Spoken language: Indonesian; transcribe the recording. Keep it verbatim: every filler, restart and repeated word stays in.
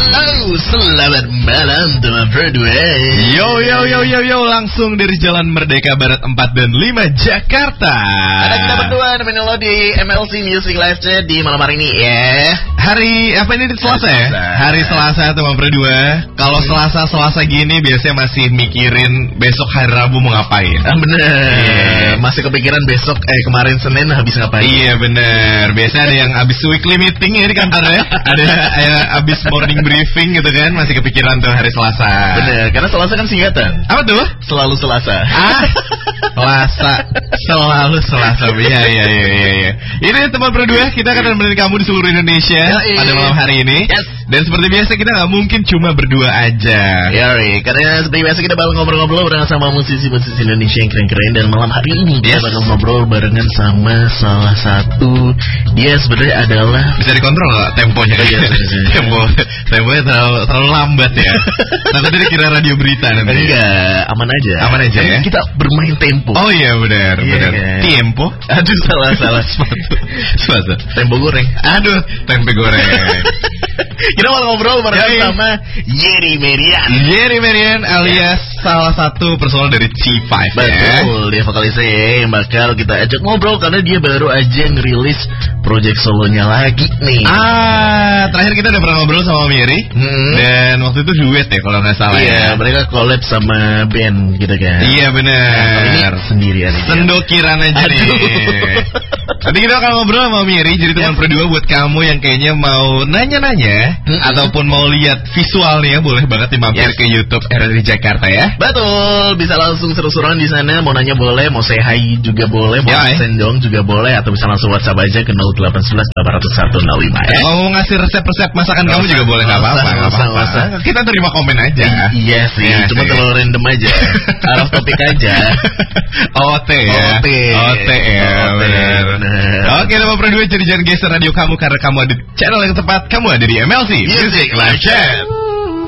Halo, selamat malam teman berdua. Yo yo yo yo yo, langsung dari Jalan Merdeka Barat empat dan lima Jakarta. Ada kita berdua nemenin lo di M L C Music Live di malam hari ini ya. Hari apa ini di Selasa ya? Hari Selasa teman berdua. Kalau Selasa Selasa gini biasanya masih mikirin besok hari Rabu mau ngapain. Ah, bener. Yeah. Masih kepikiran besok eh kemarin Senin habis ngapain? Iya bener. Biasanya ada yang habis weekly meeting ya di kantor ya. Ada ya, habis morning briefing gitu kan, masih kepikiran tuh hari Selasa. Bener. Karena Selasa kan singkatan. Apa tuh? Selalu Selasa. Ah, Selasa, selalu Selasa. Iya iya iya iya. Ya. Ini teman berdua, kita akan menemani kamu di seluruh Indonesia ya, iya. pada malam hari ini. Yes. Dan seperti biasa kita nggak mungkin cuma berdua aja. Ya, iya. Karena seperti biasa kita bakal ngobrol-ngobrol barengan sama musisi-musisi Indonesia yang keren-keren. Dan malam hari ini kita yes. bakal ngobrol barengan sama salah satu. Dia sebenarnya adalah, bisa dikontrol nggak temponya? Oh, iya, Tempo, temponya terlalu, terlalu lambat ya. Takutnya dikira radio berita nanti. Enggak, aman aja. Aman aja ya. Kita bermain tempo. Oh iya benar, iya, benar. Kan? Tempo. Aduh salah salah sepatu. Sepatu. Tempo goreng. Aduh, tempe goreng. Kita mau ngobrol bareng sama Yeri Merian. Yeri Merian alias ya. salah satu personal dari C lima. Betul, ya. Dia vokalisnya yang bakal kita ajak ngobrol karena dia baru aja ngerilis project solonya lagi nih. Ah, terakhir kita udah pernah ngobrol sama Yeri hmm. dan waktu itu duet ya kalau nggak salah. Iya, ya. mereka collab sama band gitu kan. Iya benar. Nah, ini sendirian aja. Sendokiran aja nih. Nanti kita akan ngobrol sama Miri. Jadi teman berdua buat kamu yang kayaknya mau nanya-nanya hmm. ataupun mau lihat visualnya, boleh banget dimampir yes. ke YouTube R R I Jakarta ya. Betul, bisa langsung seru-seruan di sana. Mau nanya boleh, mau say hi juga boleh, mau ya, sendong juga boleh, atau bisa langsung WhatsApp aja ke nol delapan satu satu delapan nol satu nol lima ya. Mau ngasih resep-resep masakan kamu juga boleh, nggak apa-apa, nggak apa-apa. Kita terima komen aja. I- iya sih, ya, cuma terlalu random aja. Araf topik aja. O T ya. O T. O T ya, benar. Oke, teman berdua, jadi jangan geser radio kamu karena kamu ada di channel yang tepat. Kamu ada di M L C Music Live Chat.